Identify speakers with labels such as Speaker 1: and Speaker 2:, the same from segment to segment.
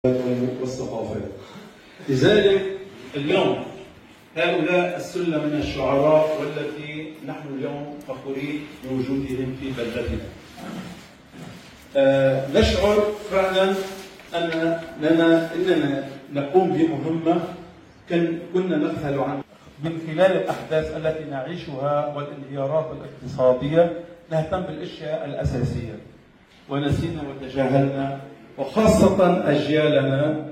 Speaker 1: والثقافات. لذلك اليوم هؤلاء السلة من الشعراء والتي نحن اليوم فخورين بوجودهم في بلدتنا. نشعر فعلا اننا نقوم بمهمة كنا نبحث عنها من خلال الأحداث التي نعيشها والانهيارات الاقتصادية. نهتم بالأشياء الأساسية ونسينا وتجاهلنا، وخاصة أجيالنا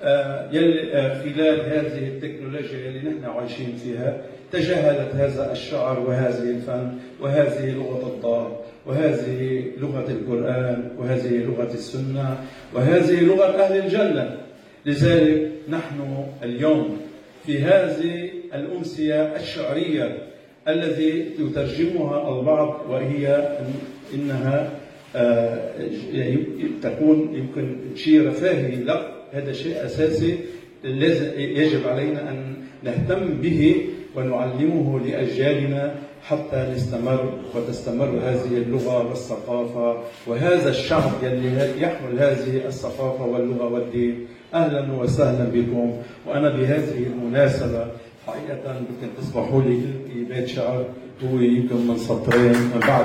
Speaker 1: خلال هذه التكنولوجيا اللي نحن عايشين فيها تجاهلت هذا الشعر وهذه الفن وهذه لغة الضاد وهذه لغة القرآن وهذه لغة السنة وهذه لغة أهل الجنة. لذلك نحن اليوم في هذه الأمسية الشعرية التي يترجمها البعض وهي إنها تكون يمكن شيء رفاهي، لا، هذا شيء أساسي يجب علينا أن نهتم به ونعلمه لأجيالنا حتى وتستمر هذه اللغة والثقافة وهذا الشعب الذي يحمل هذه الثقافة واللغة والدين. أهلا وسهلا بكم. وأنا بهذه المناسبة حقيقة يمكن تسمحوا لي بيت شعر هو يمكن من سطرين من بعد.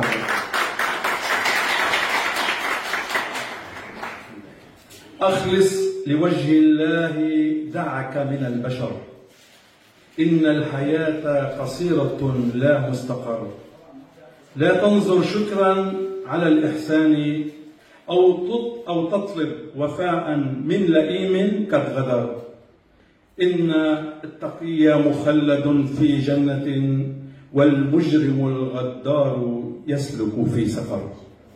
Speaker 1: أخلص لوجه الله دعك من البشر، إن الحياة قصيرة لا مستقر. لا تنظر شكرا على الإحسان أو تطلب وفاء من لئيم قد غدر. إن التقي مخلد في جنة والمجرم الغدار يسلك في سفر.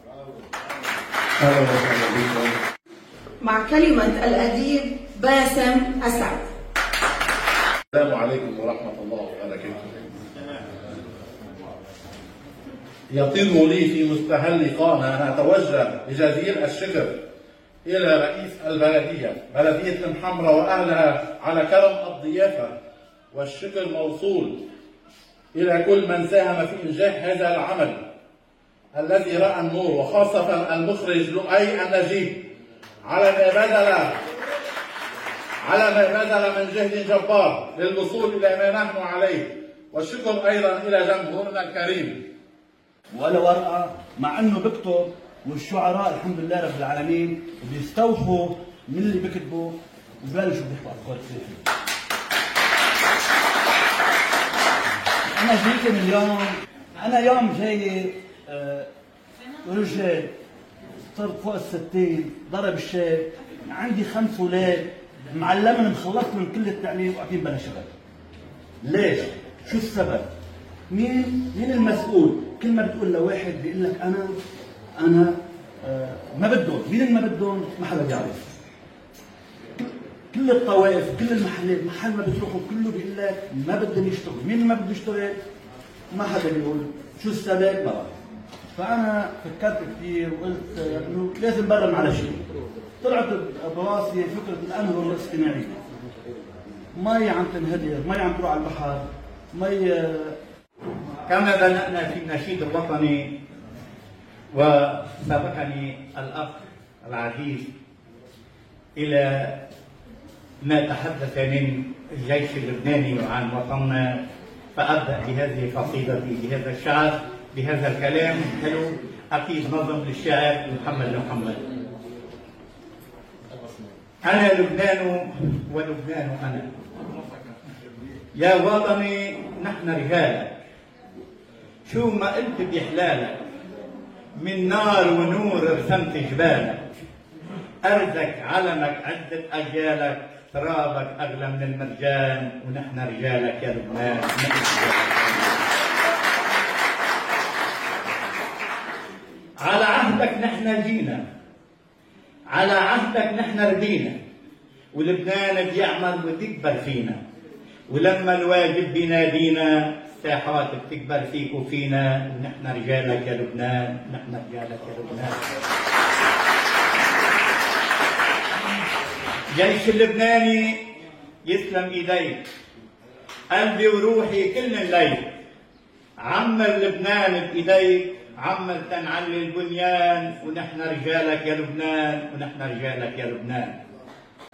Speaker 1: أهلا وسهلا بكم.
Speaker 2: مع كلمة الأديب باسم أسعد.
Speaker 3: السلام عليكم ورحمة الله وبركاته. يطيب لي في مستهل لقانا أن أتوجه بجزيل الشكر إلى رئيس البلدية، بلدية المحمرة وأهلها، على كرم الضيافة، والشكر موصول إلى كل من ساهم في إنجاح هذا العمل الذي رأى النور، وخاصة المخرج لؤي النجيب على ما بذل من جهد جبار للوصول إلى ما نحن عليه، والشكر أيضا إلى جمهورنا الكريم.
Speaker 4: ولا ورقة، مع أنه بكتب، والشعراء الحمد لله رب العالمين بيستوحوا من اللي بكتبوا وببلشوا بيحكوا أفكار كثيرة. أنا جيت اليوم، أنا يوم جاي رجال صرت فوق الستين، ضرب الشاب، عندي 5 أولاد، معلمهم مخلصت من كل التعليم وقاعدين بلا شغل. ليش؟ شو السبب؟ مين المسؤول؟ كل ما بتقول لواحد بيقول لك أنا ما بدهم، مين اللي ما بدهم؟ ما حدا بيعرف. كل الطوائف، كل المحلات، محل ما بتروحوا كله بيقول لك ما بدهم يشتغلوا، مين ما بده يشتغل؟ ما حدا بيقول. شو السبب؟ ما بعرف. فأنا فكرت كثير وقلت إنه لازم برم على شيء. طلعت براسي فكرة الأنهر الاصطناعية. مي عم تنهدر، مي عم تروح على البحر، مي.
Speaker 5: كما بدأنا في النشيد الوطني وسبقني الأخ العزيز إلى ما تحدث من الجيش اللبناني وعن وطننا، فأبدأ بهذه قصيدتي بهذا الشعر بهذا الكلام حلو، أكيد نظم للشاعر محمد. أنا لبنان ولبنان أنا، يا وطني نحن رجالك، شو ما قلت بإحلالك، من نار ونور رسمت جبالك، أرزك علمك عدة أجيالك، ترابك أغلى من المرجان، ونحن رجالك يا لبنان. على عهدك نحن جينا، على عهدك نحن ردينا، ولبنان بيعمر وتكبر فينا، ولما الواجب بينادينا الساحات بتكبر فيك وفينا، ونحن رجالك يا لبنان، نحن رجالك يا لبنان. جيش اللبناني يسلم ايديك، قلبي وروحي كل الليل، عمر لبنان بايديك، عمر تنعلي البنيان، ونحن رجالك يا لبنان، ونحن رجالك يا لبنان.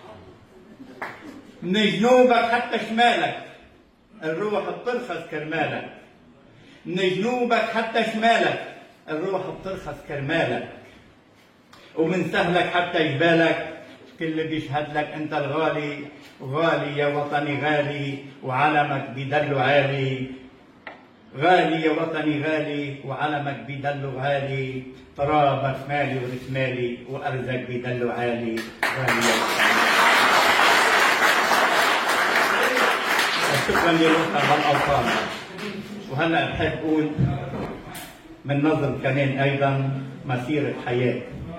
Speaker 5: من جنوبك حتى شمالك الروح بترخص كرمالك، من جنوبك حتى شمالك الروح بترخص كرمالك، ومن سهلك حتى جبالك كل بيشهد لك انت الغالي، غالي يا وطني غالي وعلمك بيدلو عالي، غالي يا وطني غالي وعلمك بيدلو عالي، ترابك مالي ورسمالي وارزك بيدلو عالي، غالي يا وطني. شكرا للوطن والاوطان. وهلا بحب اقول من نظم كمان ايضا مسيره حياه.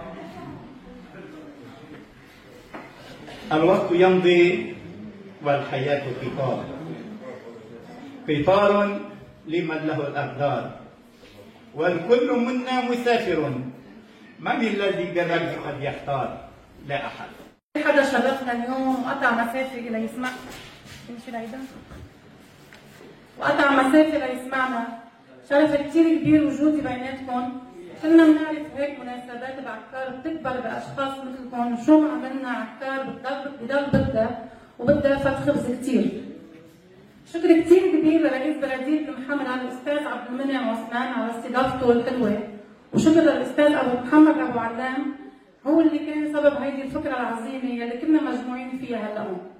Speaker 5: الوقت يمضي والحياه قطار، قطار لمن له الاقدار، والكل منا مسافر، من الذي بالرجل قد يختار؟ لا احد.
Speaker 6: حدا شرفنا اليوم وقطع مسافه ليسمع يمشي العيدان وقطع مسافه ليسمعنا، شرف كثير كبير وجودي بيناتكم. كلنا بنعرف هيك مناسبات بعكار بتكبر باشخاص مثلكم، شو ما عملنا عكار بضل بدها وبدها فت خبز كثير. شكر كثير كبير لرئيس بلديه المحمل على الاستاذ عبد المنعم عثمان على استضافته الحلوه، وشكر للاستاذ ابو محمد ابو علام هو اللي كان سبب هيدي الفكره العظيمه اللي كنا مجموعين فيها هلا.